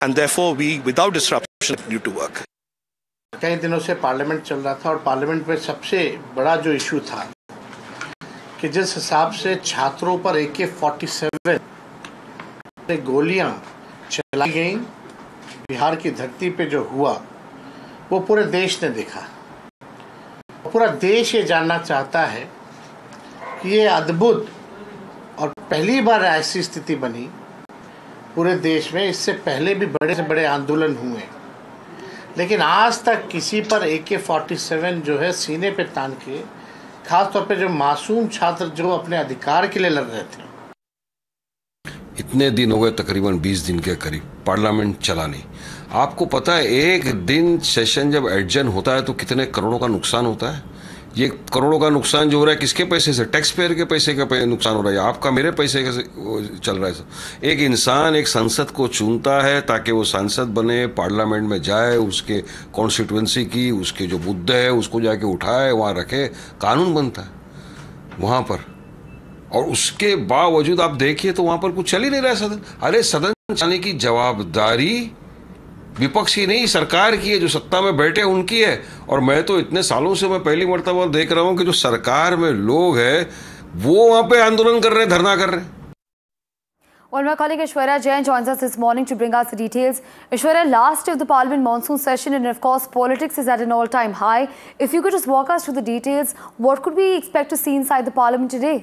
and therefore we, without disruption, continue to work. कई दिनों से पार्लियामेंट चल रहा था और पार्लियामेंट में सबसे बड़ा जो इशू था कि जिस हिसाब से छात्रों पर AK-47 गोलियां चलाई गई, बिहार की धरती पे जो हुआ वो पूरे देश ने देखा। पूरा देश ये जानना चाहता है कि ये अद्भुत और पहली बार ऐसी स्थिति बनी पूरे देश में। इससे पहले भी बड़े से बड़े आंदोलन हुए, लेकिन आज तक किसी पर AK-47 जो है सीने पे तान के, खास तौर पे जो मासूम छात्र जो अपने अधिकार के लिए लड़ रहे थे। इतने दिन हो गए, तकरीबन 20 दिन के करीब पार्लियामेंट चला नहीं। आपको पता है एक दिन सेशन जब एडजर्न होता है तो कितने करोड़ों का नुकसान होता है। ये करोड़ों का नुकसान जो हो रहा है किसके पैसे से? टैक्स पेयर के पैसे का नुकसान हो रहा है, आपका मेरे पैसे का चल रहा है। एक इंसान एक संसद को चुनता है ताकि वो सांसद बने, पार्लियामेंट में जाए, उसके कॉन्स्टिट्यूंसी की उसके जो मुद्दे है उसको जाके उठाए, वहाँ रखे, कानून बनता है वहाँ पर। और उसके बावजूद आप देखिए तो वहाँ पर कुछ चल ही नहीं रहा है सदन। अरे सदन चलाने की जवाबदारी विपक्ष की नहीं, सरकार की है। जो सत्ता में बैठे उनकी है। और मैं तो इतने सालों से मैं पहली मर्तबा देख रहा हूं कि जो सरकार में लोग हैं वो वहां पे आंदोलन कर रहे हैं, धरना कर रहे हैं। Well, my colleague Aishwarya Jain joins us this morning to bring us the details. Aishwarya, last day of the Parliament monsoon session, and of course politics is at an all-time high. If you could just walk us through the details, what could we expect to see inside the Parliament today?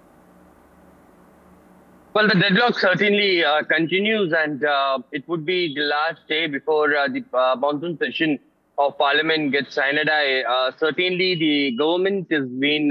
Well, the deadlock certainly continues, and it would be the last day before the monsoon session of Parliament gets signed. Certainly, the government has been,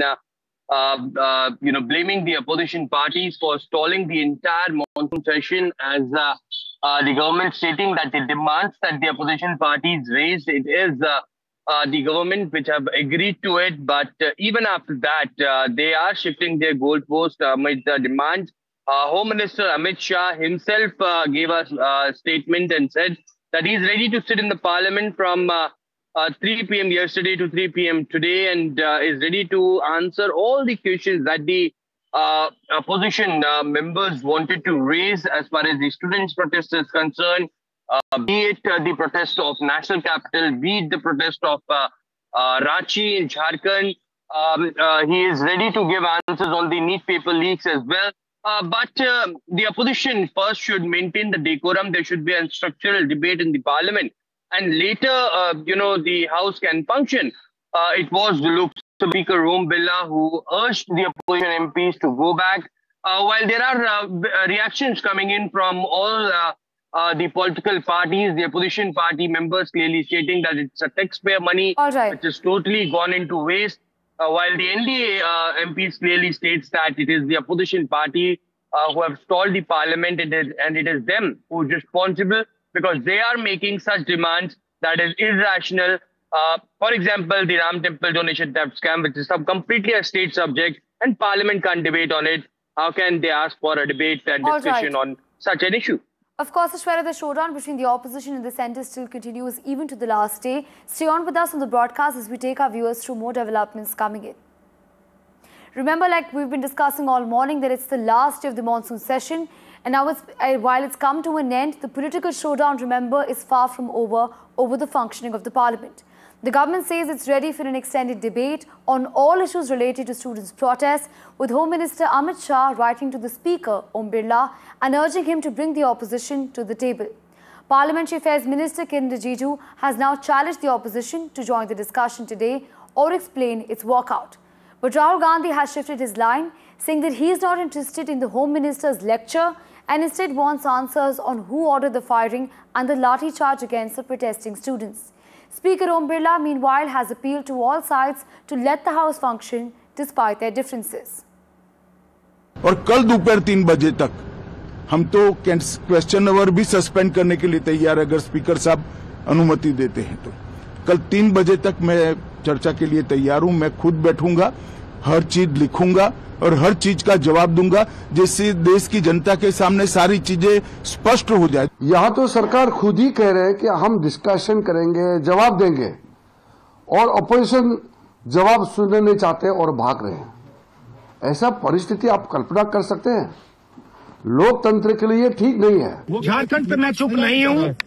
blaming the opposition parties for stalling the entire monsoon session, as the government stating that the demands that the opposition parties raised, it is the government which have agreed to it. But even after that, they are shifting their goalpost amid the demands. Home Minister Amit Shah himself gave us a statement and said that he's ready to sit in the Parliament from 3 p.m. yesterday to 3 p.m. today, and is ready to answer all the questions that the opposition members wanted to raise as far as the students' protest is concerned, be it the protest of National Capital, be it the protest of Ranchi in Jharkhand. He is ready to give answers on the NEET paper leaks as well. But the opposition first should maintain the decorum. There should be a structural debate in the Parliament, and later, the House can function. It was Lok Sabha Speaker Om Birla who urged the opposition MPs to go back. While there are reactions coming in from all the political parties, the opposition party members clearly stating that it's a taxpayer money, which is totally gone into waste. While the NDA MPs clearly states that it is the opposition party who have stalled the Parliament, and it is them who is responsible because they are making such demands that is irrational. For example, the Ram Temple donation theft scam, which is completely a state subject, and Parliament can't debate on it. How can they ask for a debate and discussion on such an issue? Of course, Aishwarya, the showdown between the opposition and the centre still continues even to the last day. Stay on with us on the broadcast as we take our viewers through more developments coming in. Remember, like we've been discussing all morning, that it's the last day of the monsoon session. And now, while it's come to an end, the political showdown, remember, is far from over the functioning of the Parliament. The government says it's ready for an extended debate on all issues related to students' protests, with Home Minister Amit Shah writing to the Speaker, Om Birla, and urging him to bring the opposition to the table. Parliamentary Affairs Minister Kiren Rijiju has now challenged the opposition to join the discussion today or explain its walkout. But Rahul Gandhi has shifted his line, saying that he is not interested in the Home Minister's lecture and instead wants answers on who ordered the firing and the lathi charge against the protesting students. Speaker Om Birla, meanwhile, has appealed to all sides to let the House function despite their differences. और कल दोपहर 3 बजे तक हम तो question our भी suspend करने के लिए तैयार, अगर स्पीकर साहब अनुमति देते हैं तो। कल 3 बजे तक मैं चर्चा के लिए तैयार हूं। मैं खुद बैठूंगा, हर चीज लिखूंगा और हर चीज का जवाब दूंगा, जिससे देश की जनता के सामने सारी चीजें स्पष्ट हो जाए। यहाँ तो सरकार खुद ही कह रहे हैं कि हम डिस्कशन करेंगे, जवाब देंगे, और अपोजिशन जवाब सुनने नहीं चाहते और भाग रहे हैं। ऐसा परिस्थिति आप कल्पना कर सकते हैं? लोकतंत्र के लिए ठीक नहीं है। झारखंड पे मैं चुप नहीं हूँ।